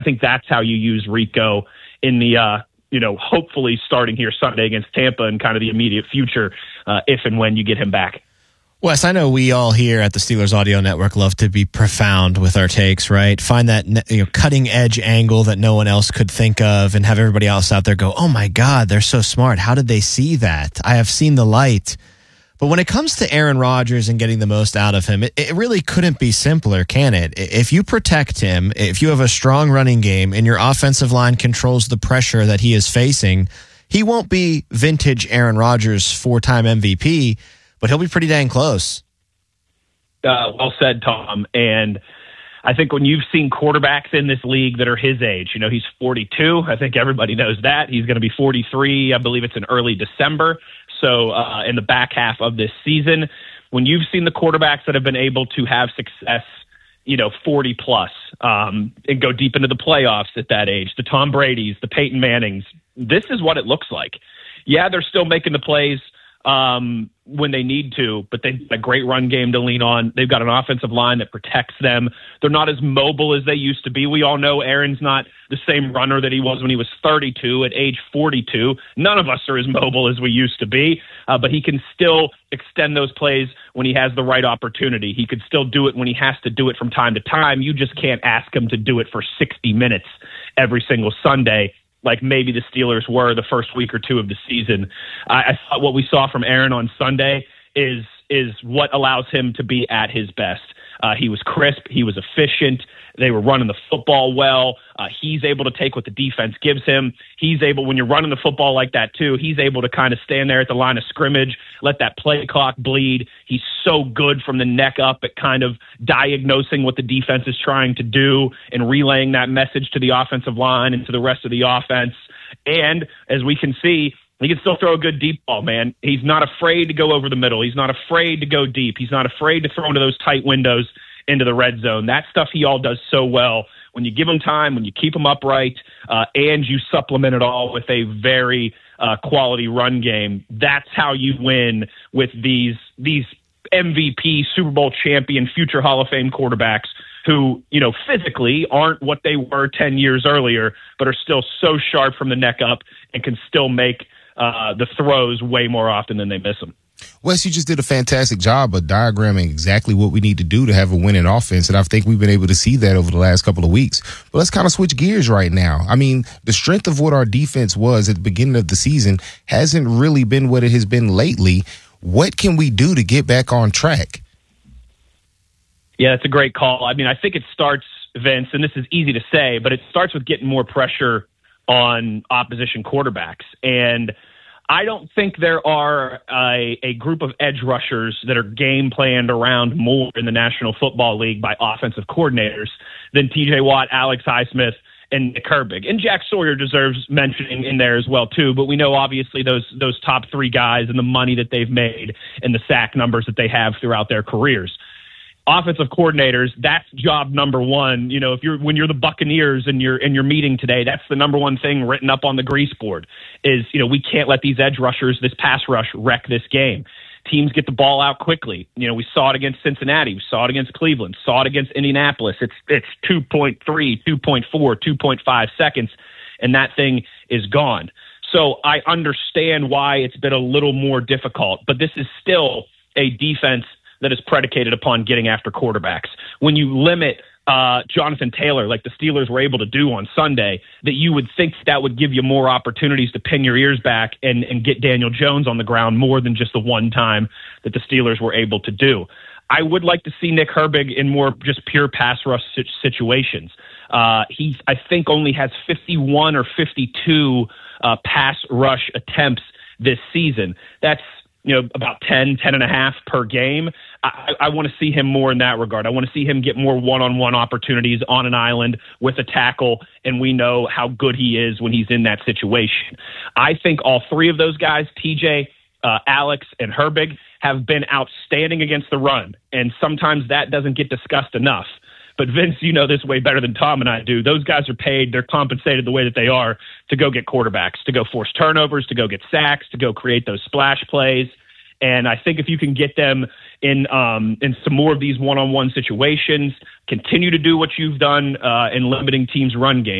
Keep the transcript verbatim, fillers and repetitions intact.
I think that's how you use Rico in the, uh, you know, hopefully starting here Sunday against Tampa and kind of the immediate future, uh, if and when you get him back. Wes, I know we all here at the Steelers Audio Network love to be profound with our takes, right? Find that, you know, cutting edge angle that no one else could think of and have everybody else out there go, oh my God, they're so smart. How did they see that? I have seen the light. But when it comes to Aaron Rodgers and getting the most out of him, it, it really couldn't be simpler, can it? If you protect him, if you have a strong running game and your offensive line controls the pressure that he is facing, he won't be vintage Aaron Rodgers, four-time M V P, but he'll be pretty dang close. Uh, well said, Tom. And I think when you've seen quarterbacks in this league that are his age, you know, he's forty-two. I think everybody knows that. He's going to be forty-three. I believe it's in early December. So uh, in the back half of this season, when you've seen the quarterbacks that have been able to have success, you know, forty plus, um, and go deep into the playoffs at that age, the Tom Brady's, the Peyton Mannings, this is what it looks like. Yeah, they're still making the plays um, when they need to, but they've got a great run game to lean on. They've got an offensive line that protects them. They're not as mobile as they used to be. We all know Aaron's not the same runner that he was when he was thirty-two at age forty-two. None of us are as mobile as we used to be, uh, but he can still extend those plays when he has the right opportunity. He could still do it when he has to do it from time to time. You just can't ask him to do it for sixty minutes every single Sunday, like maybe the Steelers were the first week or two of the season. I, I thought what we saw from Aaron on Sunday is is what allows him to be at his best. Uh, he was crisp. He was efficient. They were running the football well. Uh, he's able to take what the defense gives him. He's able, when you're running the football like that too, he's able to kind of stand there at the line of scrimmage, let that play clock bleed. He's so good from the neck up at kind of diagnosing what the defense is trying to do and relaying that message to the offensive line and to the rest of the offense. And as we can see, he can still throw a good deep ball, man. He's not afraid to go over the middle. He's not afraid to go deep. He's not afraid to throw into those tight windows into the red zone. That stuff he all does so well. When you give him time, when you keep him upright, uh, and you supplement it all with a very uh, quality run game, that's how you win with these these M V P, Super Bowl champion, future Hall of Fame quarterbacks who, you know, physically aren't what they were ten years earlier, but are still so sharp from the neck up and can still make uh, the throws way more often than they miss them. Wes, you just did a fantastic job of diagramming exactly what we need to do to have a winning offense, and I think we've been able to see that over the last couple of weeks. But let's kind of switch gears right now. I mean, the strength of what our defense was at the beginning of the season hasn't really been what it has been lately. What can we do to get back on track? Yeah, it's a great call. I mean, I think it starts, Vince, and this is easy to say, but it starts with getting more pressure on opposition quarterbacks. And I don't think there are a, a group of edge rushers that are game planned around more in the National Football League by offensive coordinators than T J Watt, Alex Highsmith, and Nick Herbig. And Jack Sawyer deserves mentioning in there as well, too. But we know, obviously, those those top three guys and the money that they've made and the sack numbers that they have throughout their careers. Offensive coordinators, that's job number one. You know, if you're when you're the Buccaneers and you're in your meeting today, that's the number one thing written up on the grease board is, you know, we can't let these edge rushers, this pass rush, wreck this game. Teams get the ball out quickly. You know, we saw it against Cincinnati, we saw it against Cleveland, saw it against Indianapolis. It's it's two point three, two point four, two point five seconds, and that thing is gone. So I understand why it's been a little more difficult, but this is still a defense that is predicated upon getting after quarterbacks. When you limit uh, Jonathan Taylor, like the Steelers were able to do on Sunday, that you would think that would give you more opportunities to pin your ears back and, and get Daniel Jones on the ground more than just the one time that the Steelers were able to do. I would like to see Nick Herbig in more just pure pass rush situations. Uh, he, I think, only has fifty-one or fifty-two uh, pass rush attempts this season. That's you know, about ten, ten and a half per game. I, I want to see him more in that regard. I want to see him get more one-on-one opportunities on an island with a tackle, and we know how good he is when he's in that situation. I think all three of those guys, T J, uh, Alex, and Herbig, have been outstanding against the run, and sometimes that doesn't get discussed enough. But Vince, you know this way better than Tom and I do. Those guys are paid. They're compensated the way that they are to go get quarterbacks, to go force turnovers, to go get sacks, to go create those splash plays. And I think if you can get them in um, in some more of these one-on-one situations, continue to do what you've done uh, in limiting teams' run game,